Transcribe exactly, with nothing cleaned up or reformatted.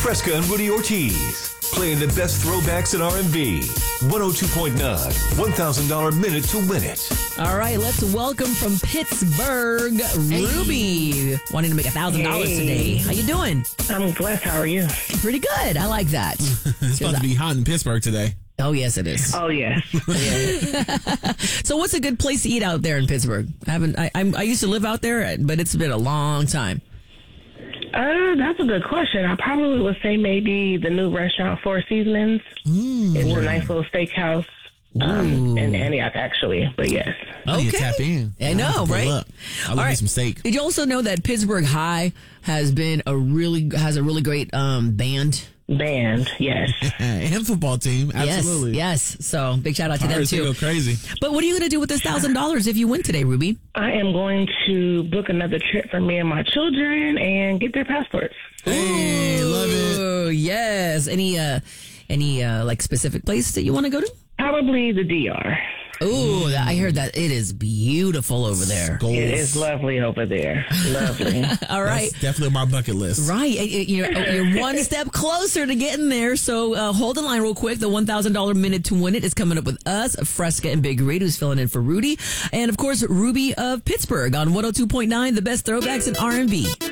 Fresca and Rudy Ortiz, playing the best throwbacks in R and B. one oh two point nine, one thousand dollars minute to win it. All right, let's welcome from Pittsburgh, hey. Ruby, wanting to make one thousand dollars hey. today. How you doing? I'm blessed. How are you? Pretty good. I like that. It's about to be hot in Pittsburgh today. Oh, yes, it is. Oh, yes. So what's a good place to eat out there in Pittsburgh? I haven't. I, I'm, I used to live out there, but it's been a long time. Uh, that's a good question. I probably would say maybe the new restaurant, Four Seasons. Mm, it's a nice little steakhouse um, in Antioch, actually. But yes. Okay. You tap in. I know, right? Up. I love right. me some steak. Did you also know that Pittsburgh High has been a really has a really great um, band? Band, yes. And football team, absolutely. Yes, yes. So big shout out to Pirates them too. Go crazy. But what are you going to do with this thousand dollars if you win today, Ruby? I am going to book another trip for me and my children and get their passports. Hey, Ooh, love it. Yes. Any uh, any uh, like specific place that you want to go to? Probably the D R. Ooh, I heard that it is beautiful over there. Goals. It is lovely over there. Lovely. All right. That's definitely on my bucket list. Right. You're, you're one step closer to getting there. So uh, hold the line real quick. The one thousand dollars minute to win it is coming up with us, Fresca and Big Reed, who's filling in for Rudy. And, of course, Ruby of Pittsburgh on one oh two point nine, the best throwbacks in R and B.